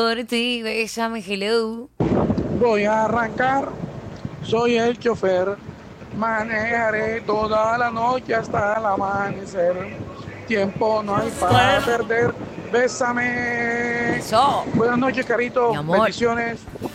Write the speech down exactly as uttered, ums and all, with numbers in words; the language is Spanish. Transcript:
por ti, bésame, hello. Voy a arrancar, soy el chofer, manejaré toda la noche hasta el amanecer. Tiempo no hay para perder, bésame. Eso, Buenas noches, mi Carito, amor. bendiciones.